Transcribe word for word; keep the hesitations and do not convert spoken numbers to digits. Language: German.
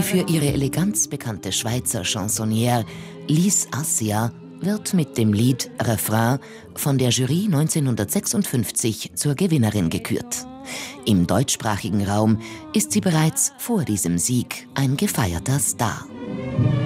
für ihre Eleganz bekannte Schweizer Chansonnière Lys Assia wird mit dem Lied Refrain von der Jury neunzehnhundertsechsundfünfzig zur Gewinnerin gekürt. Im deutschsprachigen Raum ist sie bereits vor diesem Sieg ein gefeierter Star.